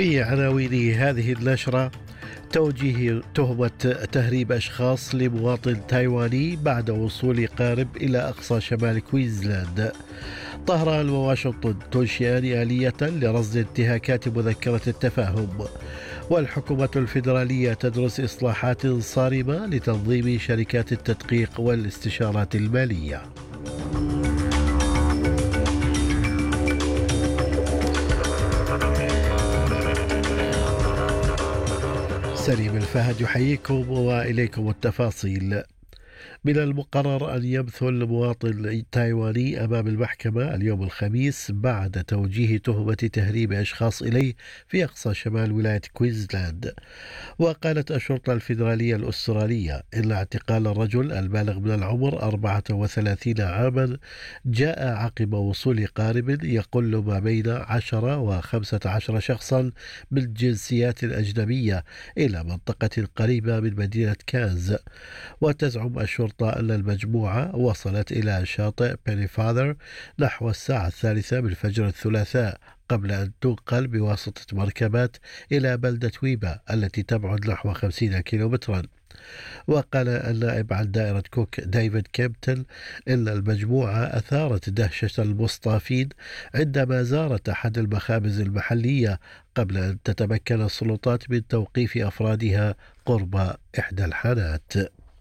في عناوين هذه النشرة: توجيه تهمة تهريب أشخاص لمواطن تايواني بعد وصول قارب إلى أقصى شمال كوينزلاند. طهران وواشنطن تنشئان آلية لرصد انتهاكات مذكرة التفاهم. والحكومة الفيدرالية تدرس إصلاحات صارمة لتنظيم شركات التدقيق والاستشارات المالية. سليم الفهد يحييكم وإليكم التفاصيل. من المقرر أن يمثل مواطن تايواني أمام المحكمة اليوم الخميس بعد توجيه تهمة تهريب أشخاص إليه في أقصى شمال ولاية كوينزلاند. وقالت الشرطة الفيدرالية الأسترالية إن اعتقال الرجل البالغ من العمر 34 عاما جاء عقب وصول قارب يقل ما بين 10 و15 شخصا من جنسيات أجنبية إلى منطقة قريبة من مدينة كانز. وتزعم الشرطة أن المجموعة وصلت إلى شاطئ بينيفاذر نحو الساعة 3 من فجر الثلاثاء قبل أن تنقل بواسطة مركبات إلى بلدة ويبا التي تبعد نحو 50 كيلومترا. وقال النائب عن دائرة كوك ديفيد كيمبتون إن المجموعة أثارت دهشة المصطافين عندما زارت أحد المخابز المحلية قبل أن تتمكن السلطات من توقيف أفرادها قرب إحدى الحانات.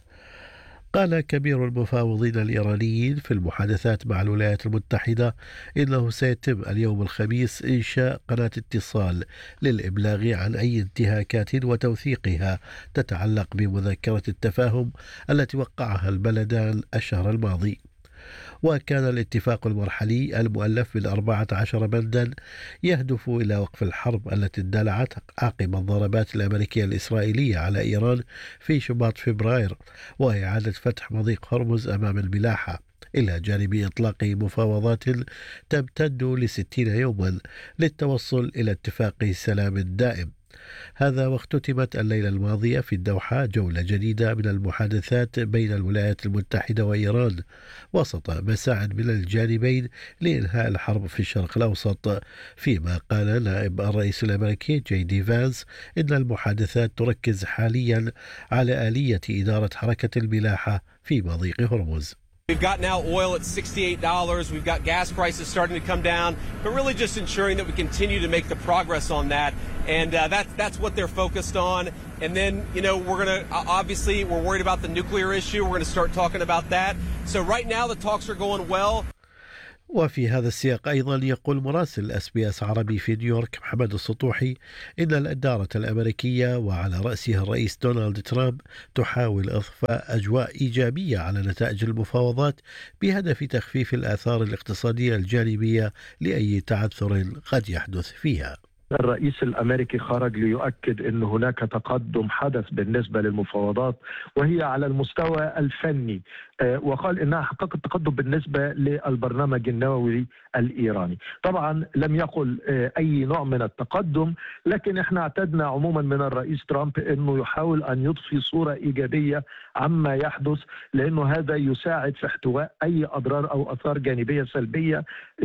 قال كبير المفاوضين الإيرانيين في المحادثات مع الولايات المتحدة إنه سيتم اليوم الخميس إنشاء قناة اتصال للإبلاغ عن أي انتهاكات وتوثيقها تتعلق بمذكرة التفاهم التي وقعها البلدان الشهر الماضي. وكان الاتفاق المرحلي المؤلف من 14 بندا يهدف إلى وقف الحرب التي اندلعت عقب الضربات الأمريكية الإسرائيلية على إيران في شباط فبراير، وإعادة فتح مضيق هرمز أمام الملاحة، إلى جانب إطلاق مفاوضات تمتد ل60 يوما للتوصل إلى اتفاق سلام دائم. هذا واختتمت الليلة الماضية في الدوحة جولة جديدة من المحادثات بين الولايات المتحدة وإيران وسط مساعٍ من الجانبين لإنهاء الحرب في الشرق الأوسط. فيما قال نائب الرئيس الأمريكي جي دي فانس إن المحادثات تركز حاليا على آلية إدارة حركة الملاحة في مضيق هرمز. We've got now oil at $68. We've got gas prices starting to come down, but really just ensuring that we continue to make the progress on that. And that's what they're focused on. And then, we're going to, obviously, we're worried about the nuclear issue. We're going to start talking about that. So right now the talks are going well. وفي هذا السياق أيضا يقول مراسل SBS عربي في نيويورك محمد السطوحي إن الإدارة الأمريكية وعلى رأسها الرئيس دونالد ترامب تحاول إضفاء أجواء إيجابية على نتائج المفاوضات بهدف تخفيف الآثار الاقتصادية الجانبية لأي تعثر قد يحدث فيها. الرئيس الأمريكي خرج ليؤكد أن هناك تقدم حدث بالنسبة للمفاوضات وهي على المستوى الفني، وقال أنها حققت تقدم بالنسبة للبرنامج النووي الإيراني. طبعا لم يقل أي نوع من التقدم، لكن احنا اعتدنا عموما من الرئيس ترامب أنه يحاول أن يضفي صورة إيجابية عما يحدث، لأنه هذا يساعد في احتواء أي أضرار أو آثار جانبية سلبية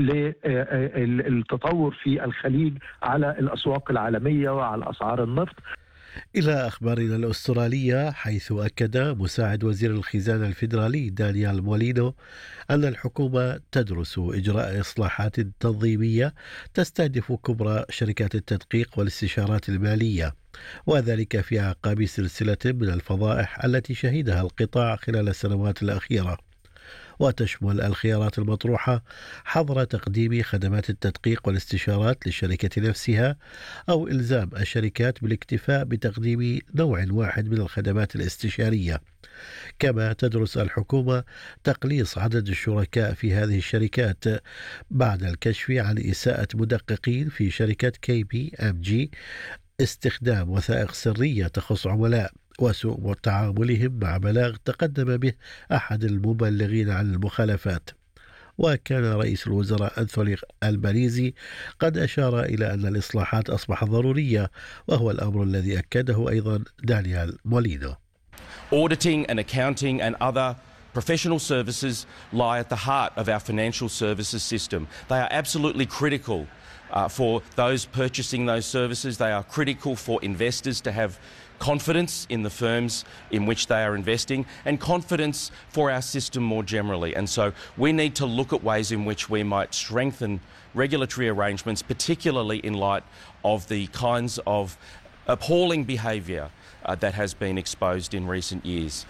للتطور في الخليج على الأسواق العالمية وعلى أسعار النفط. إلى أخبارنا الأسترالية، حيث أكد مساعد وزير الخزانة الفيدرالي دانيال مولينو أن الحكومة تدرس إجراء إصلاحات تنظيمية تستهدف كبرى شركات التدقيق والاستشارات المالية، وذلك في أعقاب سلسلة من الفضائح التي شهدها القطاع خلال السنوات الأخيرة. وتشمل الخيارات المطروحة حظر تقديم خدمات التدقيق والاستشارات للشركة نفسها أو إلزام الشركات بالاكتفاء بتقديم نوع واحد من الخدمات الاستشارية. كما تدرس الحكومة تقليص عدد الشركاء في هذه الشركات بعد الكشف عن إساءة مدققين في شركة KPMG استخدام وثائق سرية تخص عملاء وسوء تعاملهم مع بلاغ تقدم به أحد المبلغين عن المخالفات. وكان رئيس الوزراء أنثوني البانيزي قد أشار إلى أن الإصلاحات أصبحت ضرورية، وهو الأمر الذي أكده أيضا دانيال مولينو. Auditing and accounting and other professional services lie at the heart of our financial services system. They are absolutely critical for those purchasing those services. They are critical for investors to have confidence in the firms in which they are investing and confidence for our system more generally. And so we need to look at ways in which we might strengthen regulatory arrangements, particularly in light of the kinds of appalling behaviour that has been exposed in recent years.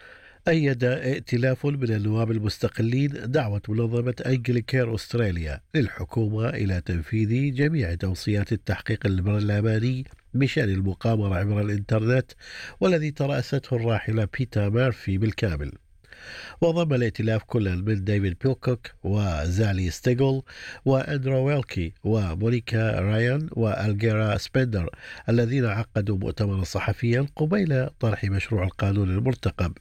أيد ائتلاف من النواب المستقلين دعوة منظمة أنجليكير أستراليا للحكومة إلى تنفيذ جميع توصيات التحقيق البرلماني بشأن المقامرة عبر الإنترنت والذي ترأسته الراحلة بيتا ميرفي بالكامل. وضم الائتلاف كل من ديفيد بيلكوك وزالي ستيغل وأندرو ويلكي ومونيكا رايان وألجيرا سبندر الذين عقدوا مؤتمرا صحفيا قبيل طرح مشروع القانون المرتقب.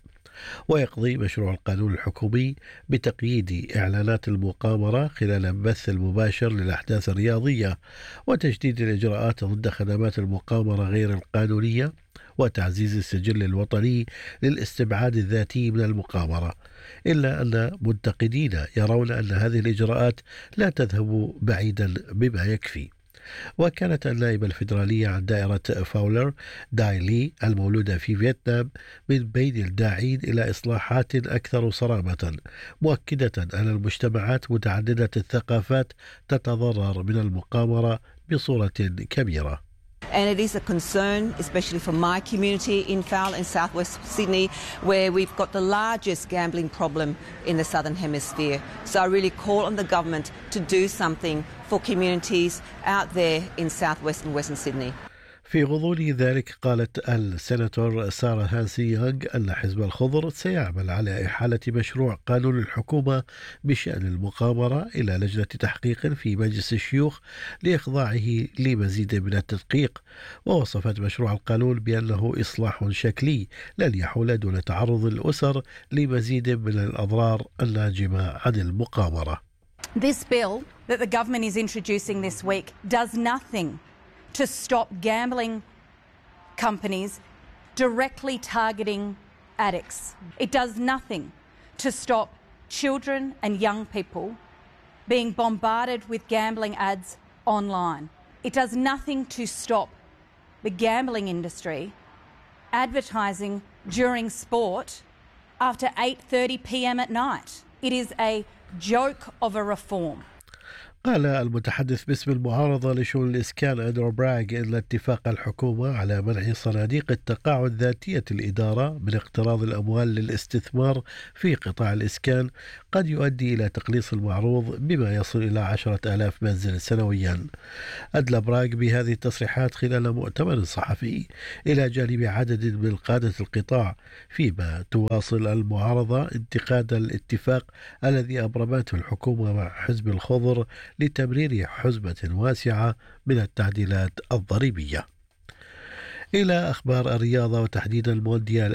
ويقضي مشروع القانون الحكومي بتقييد إعلانات المقامرة خلال البث المباشر للأحداث الرياضية وتجديد الإجراءات ضد خدمات المقامرة غير القانونية وتعزيز السجل الوطني للاستبعاد الذاتي من المقامرة، إلا أن منتقدين يرون أن هذه الإجراءات لا تذهب بعيدا بما يكفي. وكانت النائبة الفيدرالية عن دائرة فاولر داي لي المولودة في فيتنام من بين الداعين إلى إصلاحات أكثر صرامة، مؤكدة أن المجتمعات متعددة الثقافات تتضرر من المقامرة بصورة كبيرة. And it is a concern, especially for my community in Fowler in southwest Sydney, where we've got the largest gambling problem in the southern hemisphere. So I really call on the government to do something for communities out there in southwest and western Sydney. في غضون ذلك قالت السيناتور سارة هانسي يونغ أن حزب الخضر سيعمل على إحالة مشروع قانون الحكومة بشأن المقامرة إلى لجنة تحقيق في مجلس الشيوخ لإخضاعه لمزيد من التدقيق. ووصفت مشروع القانون بأنه إصلاح شكلي لن يحول دون تعرض الأسر لمزيد من الأضرار الناجمة عن المقامرة. This bill that the government is introducing this week does nothing to stop gambling companies directly targeting addicts. It does nothing to stop children and young people being bombarded with gambling ads online. It does nothing to stop the gambling industry advertising during sport after 8:30 p.m. at night. It is a joke of a reform. قال المتحدث باسم المعارضة لشؤون الإسكان أندرو براغ إن اتفاق الحكومة على منع صناديق التقاعد ذاتية الإدارة من اقتراض الأموال للاستثمار في قطاع الإسكان قد يؤدي إلى تقليص المعروض بما يصل إلى 10,000 منزل سنويا. أدلى براغ بهذه التصريحات خلال مؤتمر صحفي إلى جانب عدد من قادة القطاع، فيما تواصل المعارضة انتقاد الاتفاق الذي أبرمته الحكومة مع حزب الخضر لتمرير حزمة واسعة من التعديلات الضريبية. إلى أخبار الرياضة وتحديدا المونديال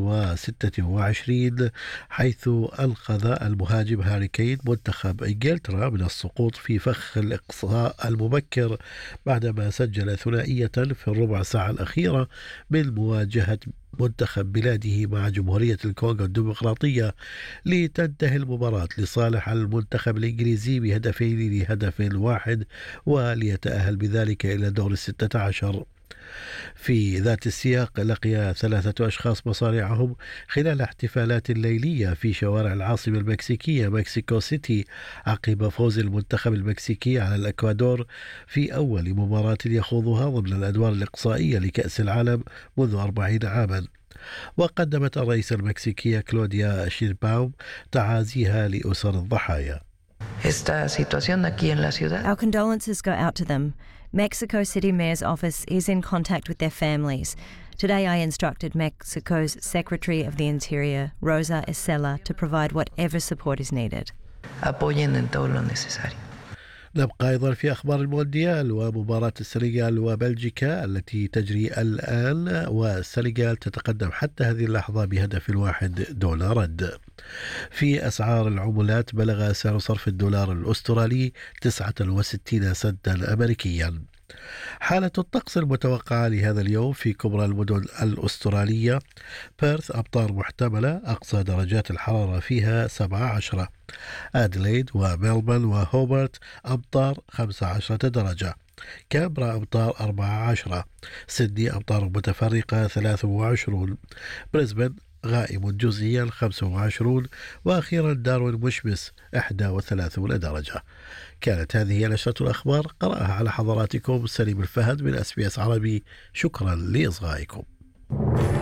2026 حيث أنقذ المهاجم هاري كين منتخب إنجلترا من السقوط في فخ الإقصاء المبكر بعدما سجل ثنائية في الربع ساعة الأخيرة من مواجهة منتخب بلاده مع جمهورية الكونغو الديمقراطية لتنتهي المباراة لصالح المنتخب الإنجليزي بهدفين لهدف واحد وليتأهل بذلك إلى دور 16. في ذات السياق لقي 3 أشخاص مصارعهم خلال احتفالات ليلية في شوارع العاصمة المكسيكية مكسيكو سيتي عقب فوز المنتخب المكسيكي على الإكوادور في أول مباراة يخوضها ضمن الأدوار الإقصائية لكأس العالم منذ 40 عاما. وقدمت الرئيسة المكسيكية كلوديا شينباوم تعازيها لأسر الضحايا. Our condolences go out to them. Mexico City Mayor's office is in contact with their families. Today I instructed Mexico's Secretary of the Interior, Rosa Isela, to provide whatever support is needed. Apoyen en todo lo necesario. نبقى أيضا في أخبار المونديال ومباراة السنغال وبلجيكا التي تجري الآن، والسنغال تتقدم حتى هذه اللحظة بهدف واحد دون رد. في أسعار العملات بلغ سعر صرف الدولار الأسترالي 69 سنتا أمريكيا. حالة الطقس المتوقعة لهذا اليوم في كبرى المدن الأسترالية: بيرث أمطار محتملة، أقصى درجات الحرارة فيها 17. أدليد وميلبورن وهوبرت أمطار 15 درجة. كامبرا أمطار 14. سيدني أمطار متفرقة 23. بريسبن غائم جزئيا 25. وأخيرا داروين مشمس 31 درجة. كانت هذه نشرة الأخبار، قرأها على حضراتكم سليم الفهد من SBS عربي. شكرا لإصغائكم.